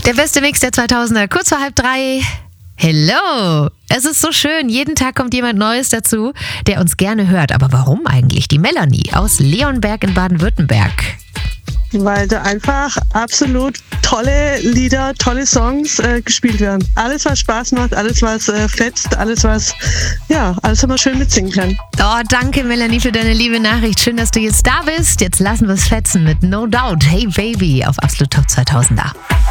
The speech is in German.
Der beste Mix der 2000er, kurz vor 2:30. Hello! Es ist so schön, jeden Tag kommt jemand Neues dazu, der uns gerne hört. Aber warum eigentlich? Die Melanie aus Leonberg in Baden-Württemberg. Weil da einfach absolut tolle Lieder, tolle Songs gespielt werden. Alles, was Spaß macht, alles, was fetzt, alles, was man schön mitsingen kann. Oh, danke Melanie für deine liebe Nachricht. Schön, dass du jetzt da bist. Jetzt lassen wir es fetzen mit No Doubt. Hey Baby auf Absolut Top 2000er.